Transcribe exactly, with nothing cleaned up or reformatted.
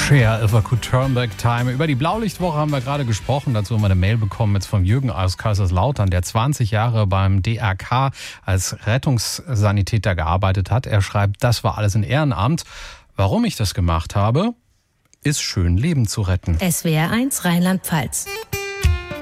Cher, If I Could Turn Back Time. Über die Blaulichtwoche haben wir gerade gesprochen. Dazu haben wir eine Mail bekommen jetzt vom Jürgen aus Kaiserslautern, der zwanzig Jahre beim D R K als Rettungssanitäter gearbeitet hat. Er schreibt, das war alles ein Ehrenamt. Warum ich das gemacht habe, ist schön, Leben zu retten. S W R eins Rheinland-Pfalz.